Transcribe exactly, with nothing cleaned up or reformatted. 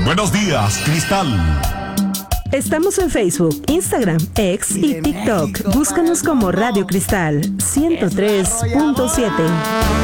Buenos días, Cristal. Estamos en Facebook, Instagram, X y TikTok. Búscanos como Radio Cristal ciento tres punto siete.